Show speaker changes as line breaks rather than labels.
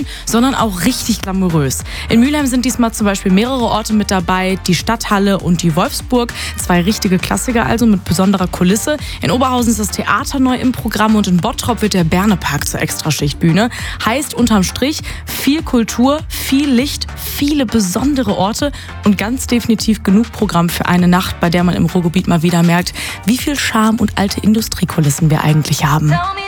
schön, sondern auch richtig glamourös. In Mülheim sind diesmal zum Beispiel mehrere Orte mit dabei, die Stadthalle und die Wolfsburg. 2 richtige Klassiker also mit besonderer Kulisse. In Oberhausen ist das Theater neu im Programm und in Bottrop wird der Bernepark zur Extraschichtbühne. Heißt unterm Strich viel Kultur, viel Licht, viele besondere Orte und ganz definitiv genug Programm für eine Nacht, bei der man im Ruhrgebiet mal wieder merkt, wie viel Charme und alte Industriekulissen wir eigentlich haben.